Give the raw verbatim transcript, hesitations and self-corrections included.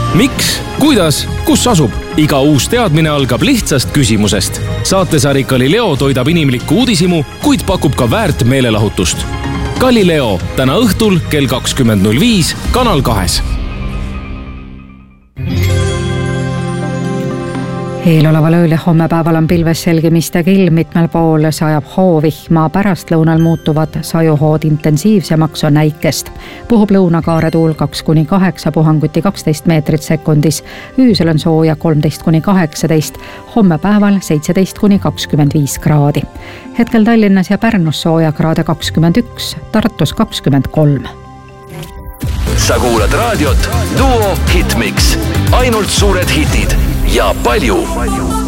Miks, kuidas, kus asub? Iga uus teadmine algab lihtsast küsimusest. Saatesari Galileo toidab inimlikku uudisimu, kuid pakub ka väärt meelelahutust. Galileo täna õhtul kell kakskümmend null viis Kanal kahes. Eeloleval ööl ja homme päeval on pilves selgimistega ilm, mitmel pool sajab hoovihma, pärast lõunal muutuvad sajuhood intensiivsemaks on näikest. Puhub lõunakaare tuul kaks kuni kaheksa, puhanguti kaksteist meetrit sekundis, öösel on sooja kolmteist kuni kaheksateist, homme päeval seitseteist kuni kakskümmend viis kraadi. Hetkel Tallinnas ja Pärnus sooja kraade kakskümmend üks, Tartus kakskümmend kolm. Sa kuulad raadiot Duo Hitmix. Ainult suured hitid ja palju.